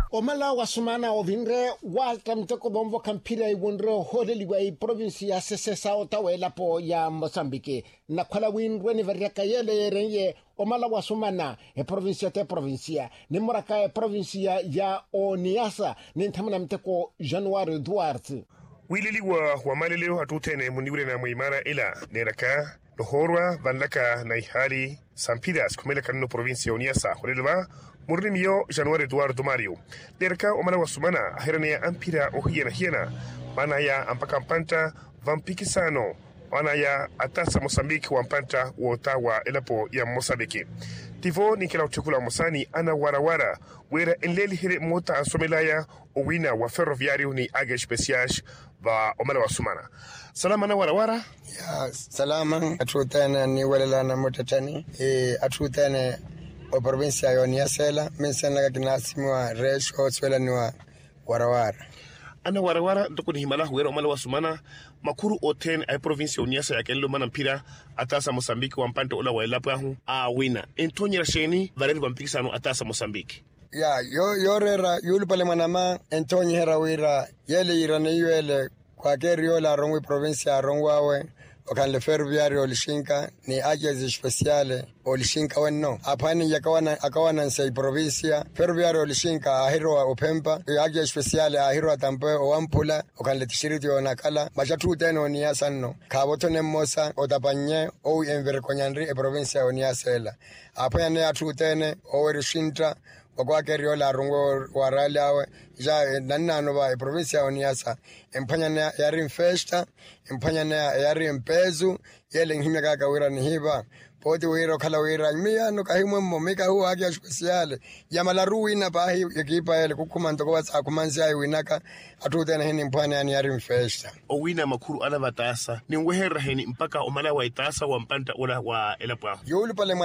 Omala wasumana ovinre walta mteko bombo kampira iwonre hodeliwa i provinsi ya sesesa otawela po ya Mozambique na kwala winrwe ni variaka yele renye omala wasumana provinsia te provinsia ni moraka provinsia ya Oniasa ni ntamana mteko January Duarte wililiwa wa maleleo hatutene muniwire na muimara ila neraka nohorwa vanlaka na ihali Sampidas kumele kanino provinsia Oniasa holelwa Murnimio January Eduardo Mario. Derka omala wasumana ahirane ya ampira hiena mana ya ampakampanta vampikisano mana ya atasa Mozambique wampanta wotawa elapo ya Mozambique. Tivo ni kila utikula Mosani ana warawara wera enleli hire mota somelaya owina wa ferroviario ni aga speciage va omala wasumana. Salama na warawara? Ya salama atutana ni walela na motatani atutana o provincia ya Oniasela mensana kinasimu resho swela ni warawara ana warawara ndoko ni himala huera omala wasumana makuru oten ay provincia Oniasa ya kenlo manampira atasa Mozambique wampante ola waelapo yahu wina entonya sheni vareli vampikisano atasa Mozambique ya yorera yulipale manama entonya hera wira yele irane yele kwa kerio la rongwe provincia rongwawe okanle ferroviario olishinka ni agezi speciale olishinka wenno apani akawana nsai provincia ferroviario olishinka ahiro opempa agezi speciale ahiro tampe owampula okanle tishiriti onakala bachatu teno Oniasa no kabotone mosa otapanye o enver konyanri provincia Oniasela apane atutene owerishinta kwa kerio la rongo warali awe ja nanano ba provincia Oniasa empanya ya rimfesta empanya ya rimpezu yele ngimya kaka wira ni hiba poti wira kala wira mia no kahimwe momeka huwa agia speciale yamala ruina ba hi ekipa ele kukuma ntoko watsa kumanzi ayi winaka atutena hini mpanya ya rimfesta o wina makuru ala batasa ni ngwehera heni mpaka omala wa itasa wa mpanta ola wa elapa yulu pale